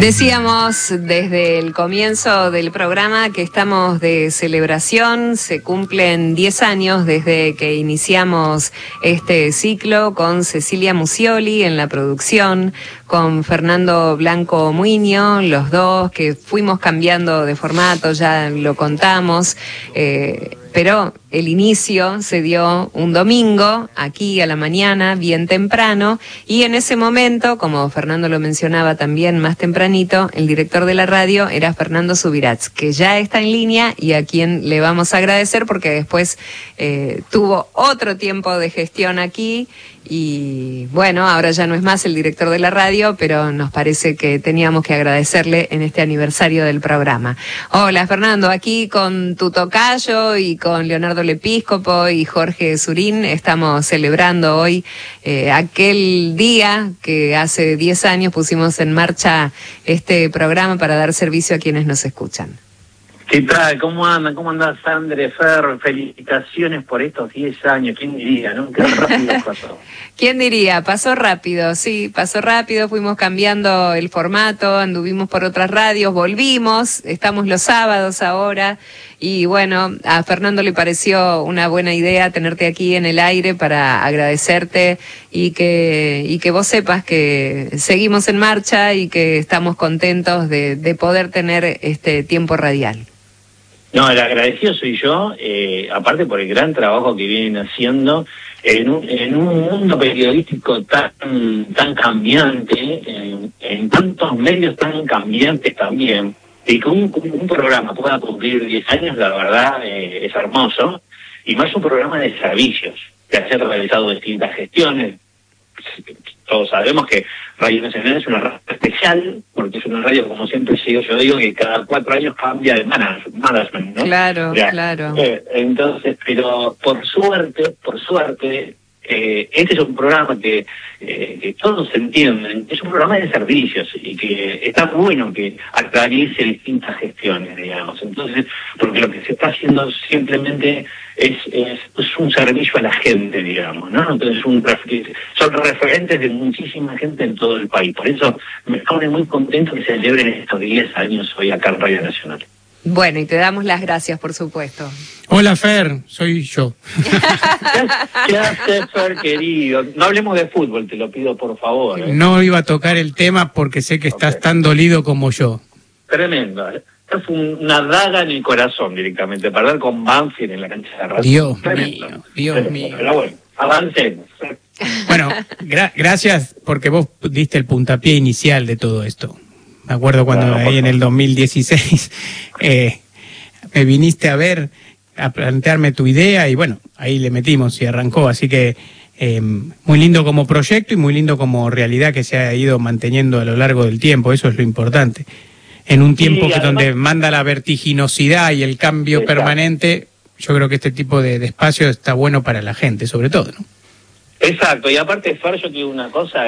Decíamos desde el comienzo del programa que estamos de celebración, se cumplen 10 años desde que iniciamos este ciclo con Cecilia Musioli en la producción, con Fernando Blanco Muiño, los dos que fuimos cambiando de formato, ya lo contamos, pero el inicio se dio un domingo, aquí a la mañana, bien temprano, y en ese momento, como Fernando lo mencionaba también más tempranito, el director de la radio era Fernando Subirats, que ya está en línea y a quien le vamos a agradecer porque después tuvo otro tiempo de gestión aquí y bueno, ahora ya no es más el director de la radio, pero nos parece que teníamos que agradecerle en este aniversario del programa. Hola Fernando, aquí con tu tocayo y con Leonardo Lepíscopo y Jorge Surín estamos celebrando hoy aquel día que hace 10 años pusimos en marcha este programa para dar servicio a quienes nos escuchan. ¿Qué tal? ¿Cómo andan? ¿Cómo andás, Sandre, Fer? Felicitaciones por estos 10 años. ¿Quién diría, no? Qué rápido pasó. ¿Quién diría? Pasó rápido, sí, pasó rápido, fuimos cambiando el formato, anduvimos por otras radios, volvimos, estamos los sábados ahora, y bueno, a Fernando le pareció una buena idea tenerte aquí en el aire para agradecerte y que vos sepas que seguimos en marcha y que estamos contentos de poder tener este tiempo radial. No, el agradecido soy yo, aparte por el gran trabajo que vienen haciendo en un mundo periodístico tan cambiante, en tantos medios tan cambiantes también, y que un programa pueda cumplir 10 años, la verdad es hermoso, y más un programa de servicios, que ha realizado distintas gestiones. Todos sabemos que Radio Nacional es una radio especial, porque es una radio, como siempre yo digo, que cada 4 años cambia de management, ¿no? Claro, claro. Entonces, pero por suerte, este es un programa que todos entienden, es un programa de servicios y que está bueno que atraviese distintas gestiones, digamos. Entonces, porque lo que se está haciendo simplemente es un servicio a la gente, digamos, ¿no? Entonces son referentes de muchísima gente en todo el país. Por eso me pone muy contento que se celebren estos 10 años hoy acá en Radio Nacional. Bueno, y te damos las gracias, por supuesto. Hola, Fer, soy yo. ¿Qué haces, Fer, querido? No hablemos de fútbol, te lo pido, por favor. No iba a tocar el tema porque sé que estás tan dolido como yo. Tremendo. Esto fue una daga en el corazón directamente, perder con Banfield en la cancha de radio. Dios mío. Pero bueno, avancemos. Bueno, gracias porque vos diste el puntapié inicial de todo esto. Me acuerdo cuando ahí en el 2016 me viniste a ver, a plantearme tu idea y bueno, ahí le metimos y arrancó. Así que muy lindo como proyecto y muy lindo como realidad que se ha ido manteniendo a lo largo del tiempo. Eso es lo importante. En un tiempo que además, donde manda la vertiginosidad y el cambio permanente, yo creo que este tipo de espacio está bueno para la gente, sobre todo, ¿no? Exacto, y aparte, Fer, yo te digo una cosa,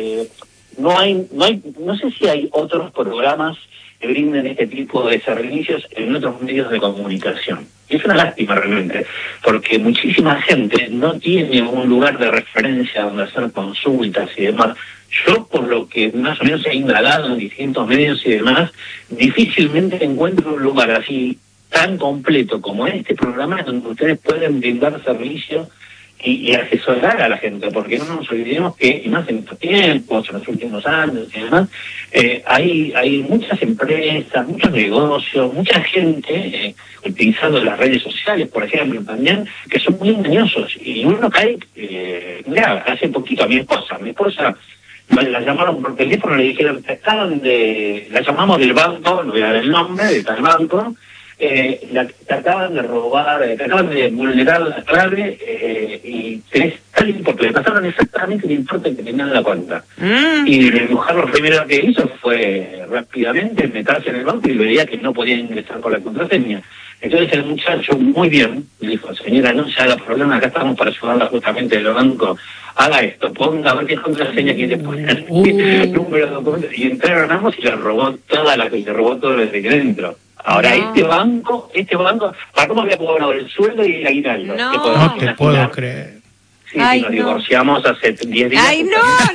no sé si hay otros programas que brinden este tipo de servicios en otros medios de comunicación. Y es una lástima realmente, porque muchísima gente no tiene un lugar de referencia donde hacer consultas y demás. Yo, por lo que más o menos he indagado en distintos medios y demás, difícilmente encuentro un lugar así tan completo como este programa donde ustedes pueden brindar servicios y asesorar a la gente, porque no nos olvidemos que, y más en estos tiempos, en los últimos años y demás, hay muchas empresas, muchos negocios, mucha gente utilizando las redes sociales, por ejemplo, también, que son muy engañosos, y uno cae, mira, hace poquito a mi esposa la llamaron por teléfono, le dijeron, la llamamos del banco, no voy a dar el nombre, de tal banco, te acaban de robar, te acaban de vulnerar la clave y tenés tal importe, le pasaron exactamente el importe que tenían en la cuenta. Y la mujer lo primero que hizo fue rápidamente meterse en el banco y veía que no podía ingresar con la contraseña. Entonces el muchacho, muy bien, dijo, señora, no se haga problema, acá estamos para ayudarla justamente del banco, haga esto, ponga a ver qué contraseña quiere poner, número de documentos, y entraron ambos y le robó todo lo de dentro. Ahora, este banco, ¿para cómo había cobrado el sueldo y el aguinaldo? No te puedo creer. Sí, ay, nos divorciamos hace 10 días. Ay,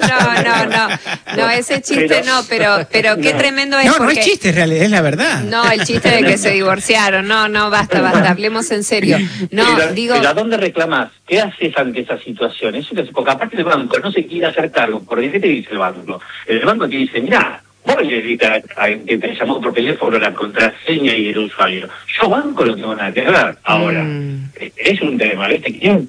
no, ese chiste pero qué tremendo es. No es chiste, es realidad, es la verdad. No, el chiste de que se divorciaron, no, basta, hablemos en serio. No, pero ¿a dónde reclamás? ¿Qué haces ante esa situación? Eso es porque aparte el banco no se quiere hacer cargo, porque ¿qué te dice el banco? El banco te dice, mirá, vos le dices que te llamó por teléfono la contraseña y el usuario. Yo banco no tengo nada que ver. Ahora, es un tema, ¿viste? ¿En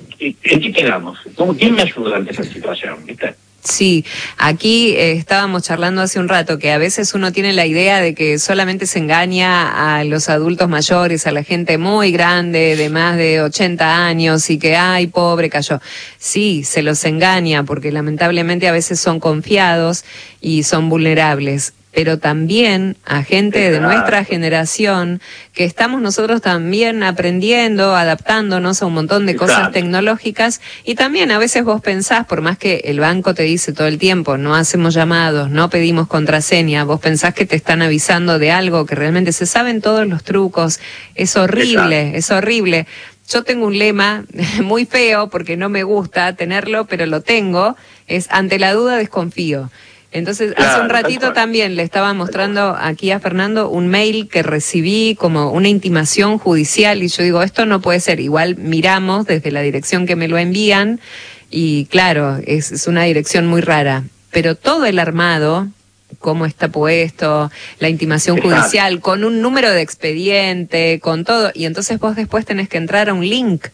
qué quedamos? ¿Quién me ayuda ante esa situación? ¿Viste? Sí, aquí estábamos charlando hace un rato que a veces uno tiene la idea de que solamente se engaña a los adultos mayores, a la gente muy grande, de más de 80 años y que, ay, pobre, cayó. Sí, se los engaña porque lamentablemente a veces son confiados y son vulnerables. Pero también a gente de nuestra generación, que estamos nosotros también aprendiendo, adaptándonos a un montón de cosas tecnológicas, y también a veces vos pensás, por más que el banco te dice todo el tiempo, no hacemos llamados, no pedimos contraseña, vos pensás que te están avisando de algo que realmente se saben todos los trucos, es horrible, es horrible. Yo tengo un lema muy feo, porque no me gusta tenerlo, pero lo tengo, es ante la duda desconfío. Entonces, hace un ratito también le estaba mostrando aquí a Fernando un mail que recibí como una intimación judicial y yo digo, esto no puede ser. Igual miramos desde la dirección que me lo envían y claro, es una dirección muy rara. Pero todo el armado, cómo está puesto, la intimación judicial, con un número de expediente, con todo, y entonces vos después tenés que entrar a un link.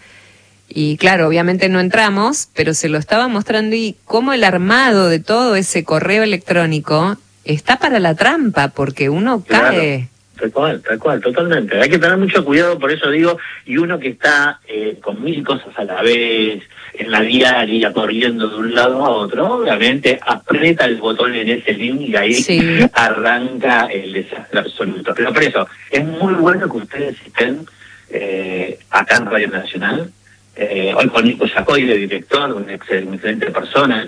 Y claro, obviamente no entramos, pero se lo estaba mostrando y cómo el armado de todo ese correo electrónico está para la trampa, porque uno cae. Tal cual, totalmente. Hay que tener mucho cuidado, por eso digo, y uno que está con 1000 cosas a la vez, en la diaria, corriendo de un lado a otro, obviamente aprieta el botón en ese link y ahí arranca el desastre absoluto. Pero por eso, es muy bueno que ustedes estén acá en Radio Nacional. Hoy con Nico Yacoy, de director, una excelente persona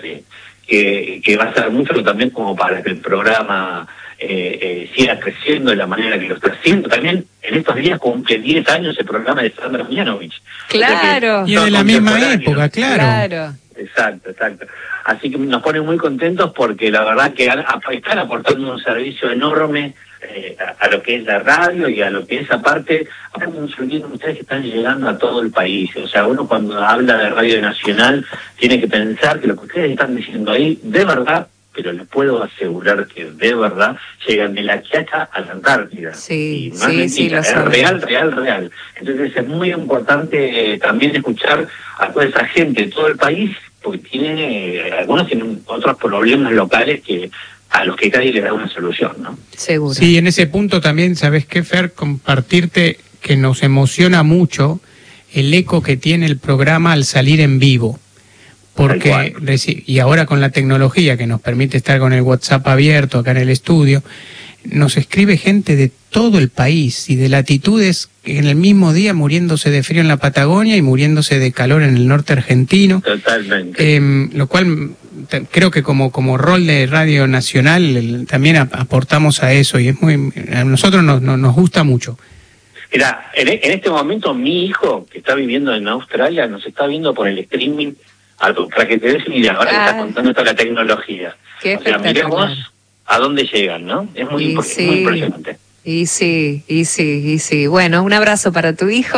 que va a hacer mucho también como para que el programa siga creciendo de la manera que lo está haciendo. También en estos días cumple 10 años el programa de Sandra Mianovich. Claro. Y es de la misma época, claro. Exacto. Así que nos pone muy contentos porque la verdad que están aportando un servicio enorme a lo que es la radio y a lo que es aparte, ahora ustedes que están llegando a todo el país. O sea, uno cuando habla de Radio Nacional tiene que pensar que lo que ustedes están diciendo ahí, de verdad, pero les puedo asegurar que de verdad llegan de la Quiaca a la Antártida. Sí, y no es mentira, es real. Entonces es muy importante también escuchar a toda esa gente de todo el país, porque algunos tienen otros problemas locales a los que nadie le da una solución, ¿no? Seguro. Sí, en ese punto también, ¿sabes qué, Fer? Compartirte que nos emociona mucho el eco que tiene el programa al salir en vivo. Porque, y ahora con la tecnología que nos permite estar con el WhatsApp abierto acá en el estudio, nos escribe gente de todo el país y de latitudes en el mismo día muriéndose de frío en la Patagonia y muriéndose de calor en el norte argentino. Totalmente. Lo cual creo que como rol de Radio Nacional también aportamos a eso y a nosotros nos gusta mucho. Mira, en este momento mi hijo, que está viviendo en Australia, nos está viendo por el streaming, para que te des una idea, ahora que estás contando toda la tecnología. Qué espectacular. Miremos a dónde llegan, ¿no? Es muy impresionante. Y sí. Bueno, un abrazo para tu hijo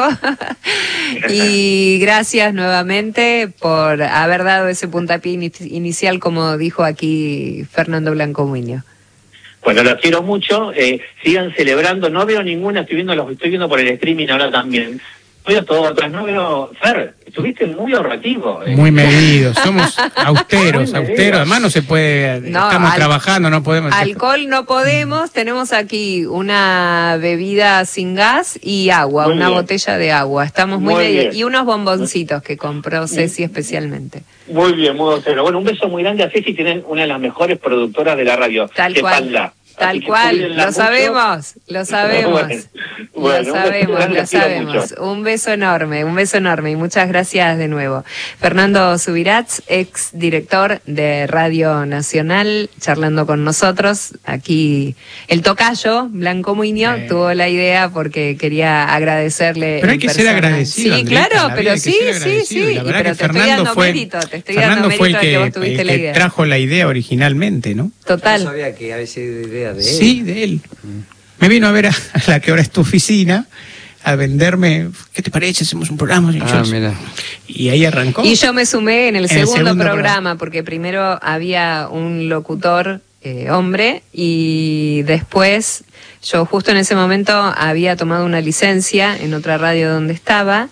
y gracias nuevamente por haber dado ese puntapié inicial, como dijo aquí Fernando Blanco Muñoz. Bueno, los quiero mucho, sigan celebrando, no veo ninguna, estoy viendo por el streaming ahora también. Veo todo atrás, no veo. Fer, estuviste muy ahorrativo. Muy medidos, somos austeros, además no se puede, estamos trabajando, no podemos. Alcohol no podemos, tenemos aquí una bebida sin gas y agua, una botella de agua, estamos muy medidos. Y unos bomboncitos que compró Ceci especialmente. Muy bien, modo cero. Bueno, un beso muy grande a Ceci, tienen una de las mejores productoras de la radio. Tal cual, lo sabemos. Bueno, lo sabemos, los quiero mucho. Un beso enorme y muchas gracias de nuevo. Fernando Subirats, ex director de Radio Nacional, charlando con nosotros. Aquí el tocayo, Blanco Muñoz, tuvo la idea porque quería agradecerle. Pero hay que ser agradecido. Sí, Andrés, claro, pero sí. La verdad que Fernando fue el que trajo la idea originalmente, ¿no? Total. Yo sabía que había sido idea de él. Sí, de él. Me vino a ver a la que ahora es tu oficina, a venderme, ¿qué te parece? Hacemos un programa. Mira. Y ahí arrancó. Y yo me sumé en el segundo programa, porque primero había un locutor hombre, y después yo justo en ese momento había tomado una licencia en otra radio donde estaba,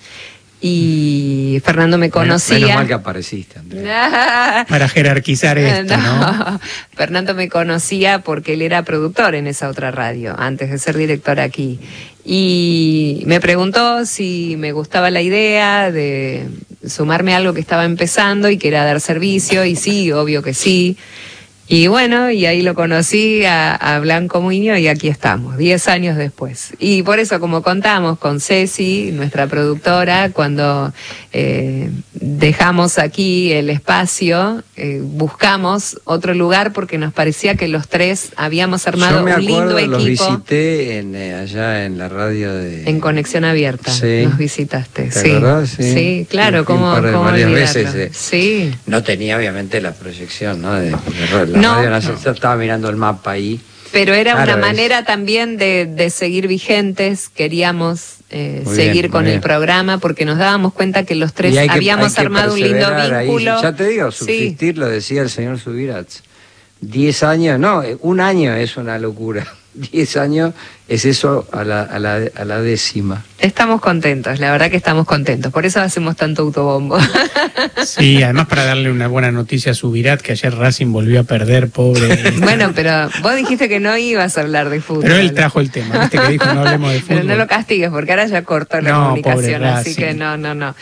y Fernando me conocía. Menos mal que apareciste, Andrés. Para jerarquizar esto, ¿no? Fernando me conocía porque él era productor en esa otra radio, antes de ser director aquí. Y me preguntó si me gustaba la idea de sumarme a algo que estaba empezando y que era dar servicio, y sí, obvio que sí. Y bueno, y ahí lo conocí a Blanco Muñoz, y aquí estamos, 10 años después. Y por eso, como contamos con Ceci, nuestra productora, cuando dejamos aquí el espacio, buscamos otro lugar porque nos parecía que los tres habíamos armado un lindo equipo. Los visité allá en la radio de... En Conexión Abierta, sí. Nos visitaste. ¿Te acordás? Sí, claro, varias veces. Sí. No tenía obviamente la proyección, ¿no? La Radio Nacional, yo estaba mirando el mapa ahí. Pero era una manera también de seguir vigentes. Queríamos seguir con el programa porque nos dábamos cuenta que los tres habíamos armado un lindo vínculo. Ahí. Ya te digo, subsistir, lo decía el señor Subirats. 10 años, no, un año es una locura. 10 años es eso a la décima. Estamos contentos, la verdad que estamos contentos. Por eso hacemos tanto autobombo. Sí, además para darle una buena noticia a Subirat, que ayer Racing volvió a perder, pobre. Bueno, pero vos dijiste que no ibas a hablar de fútbol. Pero él trajo el tema, viste que dijo no hablemos de fútbol. Pero no lo castigues, porque ahora ya cortó la comunicación, así que no.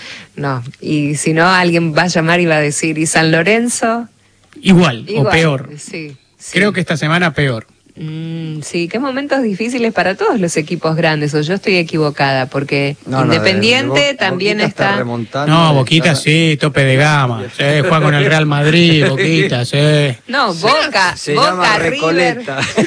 Y si no, alguien va a llamar y va a decir, ¿y San Lorenzo? Igual, o peor. Sí. Creo que esta semana peor. Sí, qué momentos difíciles para todos los equipos grandes, o yo estoy equivocada, porque Independiente también está... No, Boquita sí, tope de gama, sí, juega con el Real Madrid, Boquita, sí. No, Boca River.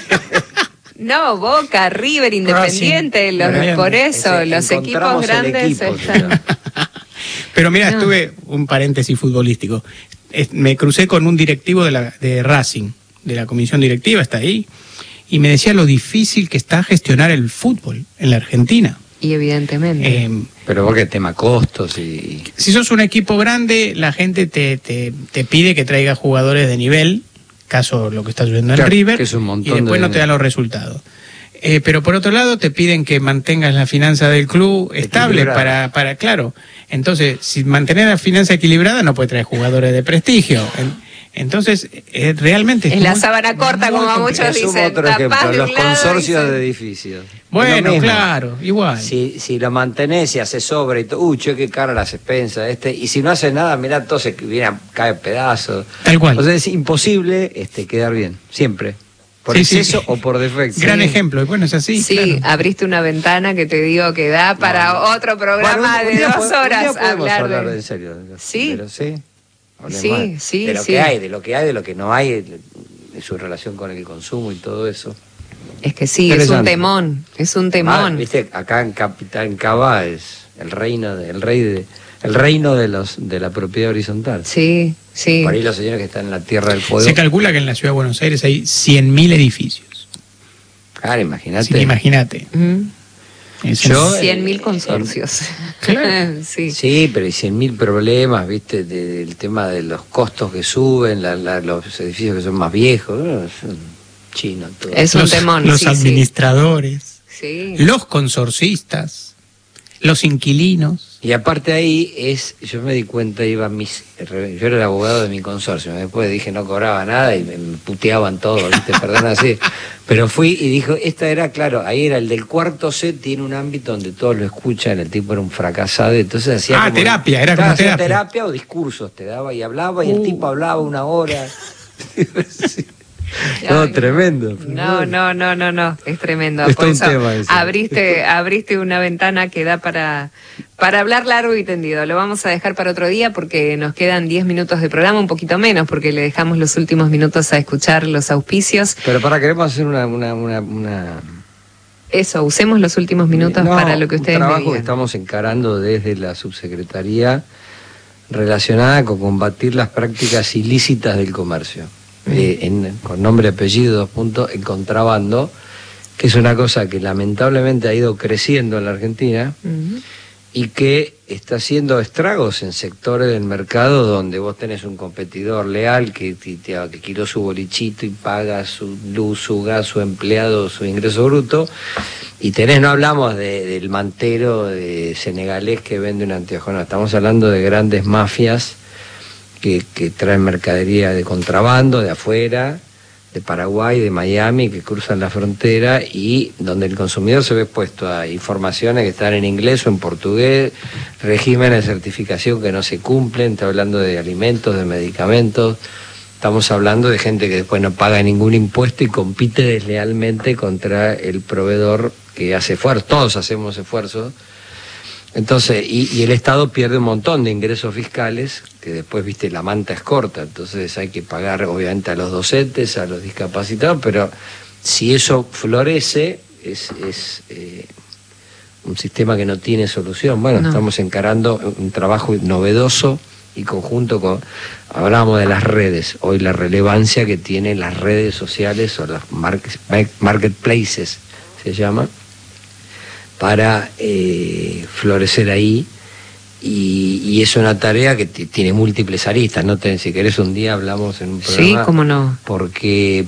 No, Boca, River, Independiente, por eso, los equipos grandes están... Pero mira, estuve, un paréntesis futbolístico, me crucé con un directivo de Racing, de la comisión directiva, está ahí, y me decía lo difícil que está gestionar el fútbol en la Argentina. Y evidentemente. Pero porque tema costos y... Si sos un equipo grande, la gente te pide que traiga jugadores de nivel, caso lo que está sucediendo en River, que es un montón y después no te dan los resultados. Pero por otro lado te piden que mantengas la finanza del club estable para claro. Entonces, si mantener la finanza equilibrada no puedes traer jugadores de prestigio. Entonces, realmente... Es la sábana corta, como muchos dicen. Otro ejemplo, los consorcios de edificios. Bueno, claro, igual. Si lo mantenés y haces sobre y todo, che, qué cara las expensas, y si no haces nada, mirá, todo cae pedazos. Tal cual. O sea, es imposible quedar bien, siempre. Por exceso o por defecto. Gran ejemplo, y bueno, es así. Sí, claro. Abriste una ventana que te digo que da para otro programa de 2 horas hablar en serio. Sí. Pero sí. Sí, de lo que hay, de lo que no hay, de su relación con el consumo y todo eso. Es que sí, es un temón. Viste, acá en Capitán Cava es el reino de la propiedad horizontal. Sí. Por ahí los señores que están en la Tierra del Fuego. Se calcula que en la ciudad de Buenos Aires hay 100.000 edificios. Claro, imagínate. Sí, imagínate. 100.000 consorcios. Claro. Sí, pero hay 100.000 problemas, viste, del tema de los costos que suben, los edificios que son más viejos, es un chino todo. Es un temón. Los administradores, sí. Los consorcistas, los inquilinos. Y aparte ahí yo me di cuenta, yo era el abogado de mi consorcio, después dije no cobraba nada y me puteaban todo, ¿viste? Perdón así, pero fui y dijo, esta era, claro, ahí era el del cuarto C, tiene un ámbito donde todos lo escuchan, el tipo era un fracasado, entonces hacía terapia, era como terapia o discursos, te daba y hablaba y el tipo hablaba 1 hora. Sí. No, tremendo. No, es tremendo. Es por un eso tema ese. abriste una ventana que da para hablar largo y tendido. Lo vamos a dejar para otro día porque nos quedan 10 minutos de programa, un poquito menos, porque le dejamos los últimos minutos a escuchar los auspicios. Pero queremos hacer una Eso, usemos los últimos minutos para lo que ustedes me digan. Un trabajo digan. que estamos encarando desde la subsecretaría relacionada con combatir las prácticas ilícitas del comercio. Con nombre, apellido, el contrabando, que es una cosa que lamentablemente ha ido creciendo en la Argentina y que está haciendo estragos en sectores del mercado donde vos tenés un competidor leal que quiere su bolichito y paga su luz, su gas, su empleado, su ingreso bruto, y no hablamos del mantero de senegalés que vende un anteojo, no, estamos hablando de grandes mafias que traen mercadería de contrabando de afuera, de Paraguay, de Miami, que cruzan la frontera y donde el consumidor se ve expuesto a informaciones que están en inglés o en portugués, regímenes de certificación que no se cumplen, está hablando de alimentos, de medicamentos, estamos hablando de gente que después no paga ningún impuesto y compite deslealmente contra el proveedor que hace esfuerzo, todos hacemos esfuerzos. Entonces, y el Estado pierde un montón de ingresos fiscales, que después, viste, la manta es corta, entonces hay que pagar obviamente a los docentes, a los discapacitados, pero si eso florece, es un sistema que no tiene solución. Bueno, no. Estamos encarando un trabajo novedoso y conjunto hablábamos de las redes, hoy la relevancia que tienen las redes sociales o las marketplaces, se llama, para florecer ahí, y es una tarea que tiene múltiples aristas, ¿no? Si querés un día hablamos en un programa. Sí, cómo no. Porque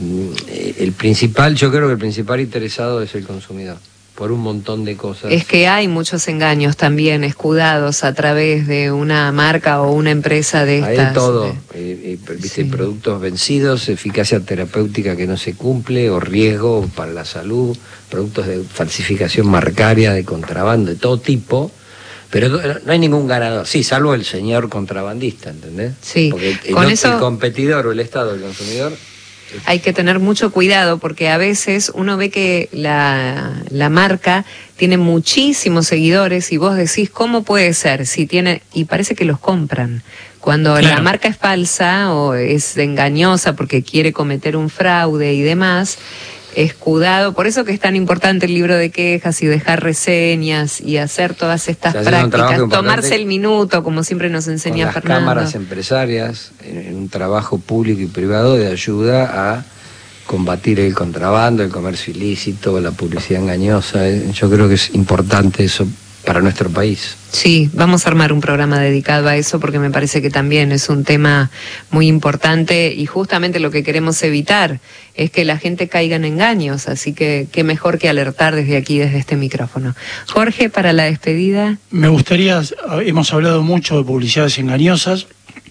yo creo que el principal interesado es el consumidor, por un montón de cosas. Es que hay muchos engaños también escudados a través de una marca o una empresa de estas. Hay de todo, ¿viste? Sí. Productos vencidos, eficacia terapéutica que no se cumple, o riesgo para la salud, productos de falsificación marcaria, de contrabando, de todo tipo, pero no hay ningún ganador, sí, salvo el señor contrabandista, ¿entendés? Sí. Porque el competidor o el Estado, el consumidor... Hay que tener mucho cuidado porque a veces uno ve que la marca tiene muchísimos seguidores y vos decís, ¿cómo puede ser? Si tiene, y parece que los compran. Cuando la marca es falsa o es engañosa porque quiere cometer un fraude y demás, escudado, por eso que es tan importante el libro de quejas y dejar reseñas y hacer todas estas prácticas, tomarse el minuto, como siempre nos enseña Fernando. Las cámaras empresarias, en un trabajo público y privado de ayuda a combatir el contrabando, el comercio ilícito, la publicidad engañosa. Yo creo que es importante eso para nuestro país. Sí, vamos a armar un programa dedicado a eso porque me parece que también es un tema muy importante y justamente lo que queremos evitar es que la gente caiga en engaños, así que qué mejor que alertar desde aquí, desde este micrófono. Jorge, para la despedida. Me gustaría, hemos hablado mucho de publicidades engañosas,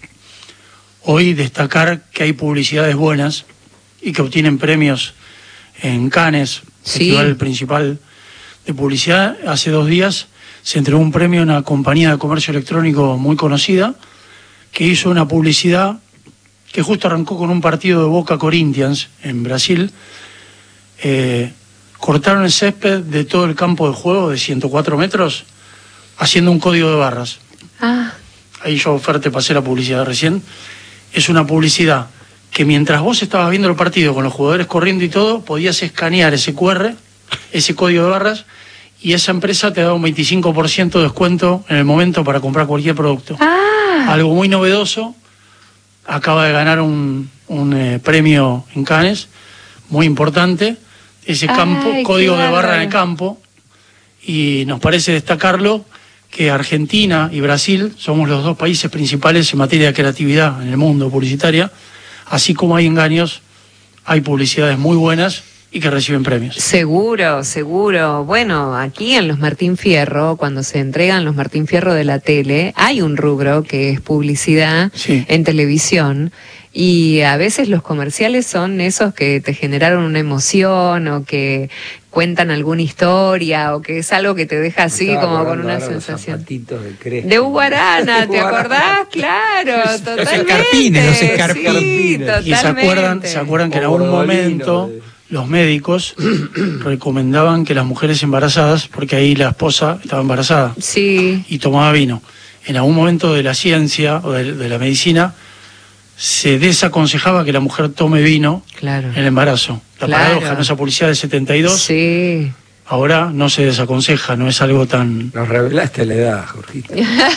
hoy destacar que hay publicidades buenas y que obtienen premios en Cannes, festival principal de publicidad. Hace 2 días se entregó un premio a una compañía de comercio electrónico muy conocida que hizo una publicidad que justo arrancó con un partido de Boca Corinthians en Brasil. Cortaron el césped de todo el campo de juego de 104 metros haciendo un código de barras. Ahí yo, Fer, te pasé la publicidad recién. Es una publicidad que mientras vos estabas viendo el partido con los jugadores corriendo y todo, podías escanear ese QR, ese código de barras, y esa empresa te da un 25% de descuento en el momento para comprar cualquier producto. Algo muy novedoso. Acaba de ganar un premio en Cannes, muy importante, ese código de barra en el campo, y nos parece destacarlo que Argentina y Brasil somos los 2 países principales en materia de creatividad en el mundo publicitaria. Así como hay engaños, hay publicidades muy buenas y que reciben premios. Seguro, seguro. Bueno, aquí en los Martín Fierro, cuando se entregan los Martín Fierro de la tele, hay un rubro que es publicidad en televisión. Y a veces los comerciales son esos que te generaron una emoción o que cuentan alguna historia o que es algo que te deja así como con una sensación. De Hugo Arana, ¿te acordás? Claro, totalmente. Los escarpines. Sí, totalmente. Y se acuerdan que en algún momento los médicos recomendaban que las mujeres embarazadas, porque ahí la esposa estaba embarazada, y tomaba vino. En algún momento de la ciencia o de la medicina se desaconsejaba que la mujer tome vino en el embarazo. La paradoja en esa publicidad del 72, ahora no se desaconseja, no es algo tan... Nos revelaste la edad, Jorgito.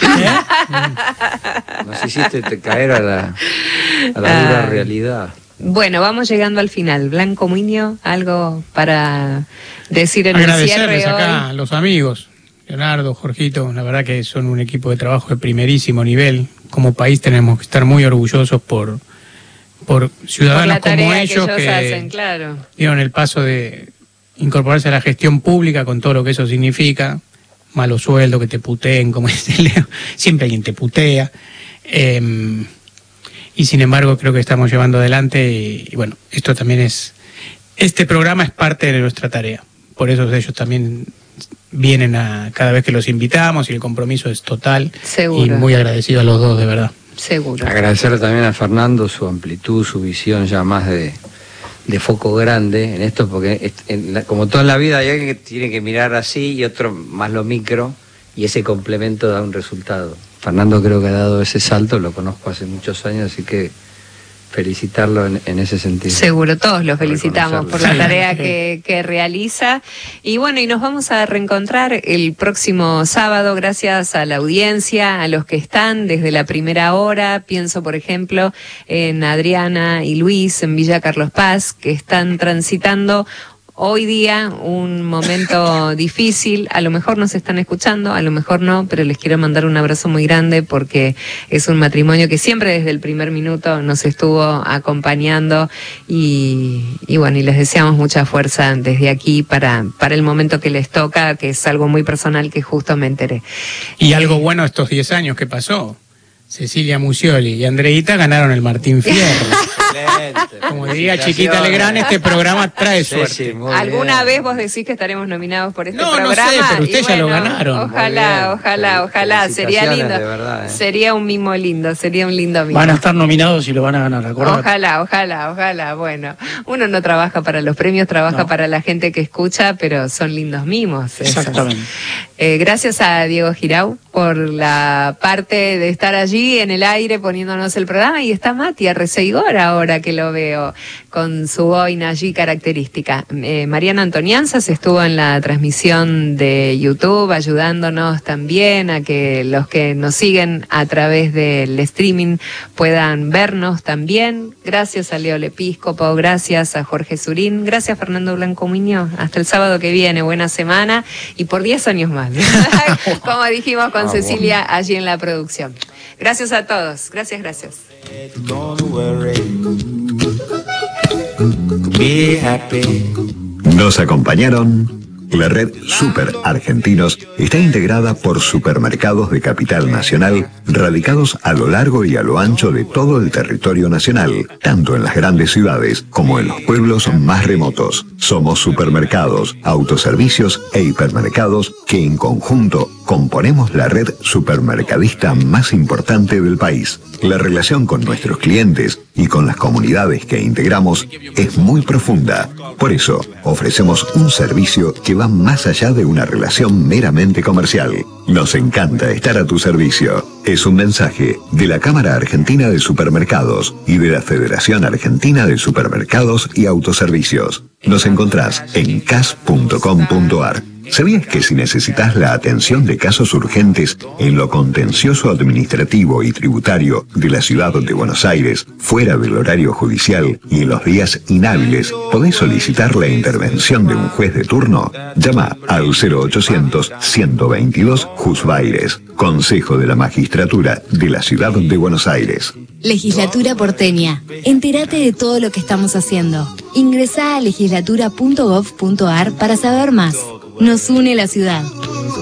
Nos hiciste caer a la dura realidad. Bueno, vamos llegando al final. Blanco Muñoz, algo para decir en el cierre hoy. Agradecerles acá a los amigos, Leonardo, Jorgito, la verdad que son un equipo de trabajo de primerísimo nivel. Como país tenemos que estar muy orgullosos por ciudadanos como ellos que hacen, dieron el paso de incorporarse a la gestión pública con todo lo que eso significa. Malo sueldo, que te puteen, como dice Leo, siempre alguien te putea. Y sin embargo creo que estamos llevando adelante y bueno, esto también este programa es parte de nuestra tarea. Por eso ellos también vienen cada vez que los invitamos y el compromiso es total. Seguro. Y muy agradecido a los dos, de verdad. Seguro. Agradecerle también a Fernando su amplitud, su visión ya más de foco grande en esto, porque como todo en la vida hay alguien que tiene que mirar así y otro más lo micro, y ese complemento da un resultado. Fernando creo que ha dado ese salto, lo conozco hace muchos años, así que felicitarlo en ese sentido. Seguro, todos lo felicitamos por la tarea que realiza. Y bueno, y nos vamos a reencontrar el próximo sábado, gracias a la audiencia, a los que están desde la primera hora. Pienso, por ejemplo, en Adriana y Luis en Villa Carlos Paz, que están transitando hoy día un momento difícil. A lo mejor nos están escuchando, a lo mejor no, pero les quiero mandar un abrazo muy grande porque es un matrimonio que siempre desde el primer minuto nos estuvo acompañando y bueno, y les deseamos mucha fuerza desde aquí para el momento que les toca, que es algo muy personal que justo me enteré. Y algo bueno estos 10 años que pasó. Cecilia Musioli y Andreita ganaron el Martín Fierro. Como diría Chiquita Legrand, este programa trae suerte. ¿Alguna vez vos decís que estaremos nominados por este programa? No sé, pero ustedes ya lo ganaron. Ojalá, sería lindo. Verdad, Sería un mimo lindo, sería un lindo mimo. Van a estar nominados y lo van a ganar, acordate. Ojalá. Bueno, uno no trabaja para los premios, trabaja para la gente que escucha, pero son lindos mimos. Exactamente. Gracias a Diego Girau por la parte de estar allí en el aire poniéndonos el programa, y está Mati Arreceigor ahora que lo veo con su boina allí característica. Mariana Antonianzas estuvo en la transmisión de YouTube ayudándonos también a que los que nos siguen a través del streaming puedan vernos también. Gracias a Leo Lepiscopo, gracias a Jorge Surín, gracias Fernando Blanco Muñoz. Hasta el sábado que viene, buena semana y por 10 años más, como dijimos con Cecilia allí en la producción. Gracias a todos, gracias. Nos acompañaron. La red Super Argentinos está integrada por supermercados de capital nacional radicados a lo largo y a lo ancho de todo el territorio nacional, tanto en las grandes ciudades como en los pueblos más remotos. Somos supermercados, autoservicios e hipermercados que en conjunto componemos la red supermercadista más importante del país. La relación con nuestros clientes y con las comunidades que integramos es muy profunda. Por eso, ofrecemos un servicio que va más allá de una relación meramente comercial. Nos encanta estar a tu servicio. Es un mensaje de la Cámara Argentina de Supermercados y de la Federación Argentina de Supermercados y Autoservicios. Nos encontrás en cas.com.ar. ¿Sabías que si necesitas la atención de casos urgentes en lo contencioso administrativo y tributario de la ciudad de Buenos Aires, fuera del horario judicial y en los días inhábiles, podés solicitar la intervención de un juez de turno? Llama al 0800-122 Juzbaires, Consejo de la Magistratura de la ciudad de Buenos Aires. Legislatura porteña. Entérate de todo lo que estamos haciendo. Ingresá a legislatura.gov.ar para saber más. Nos une la ciudad.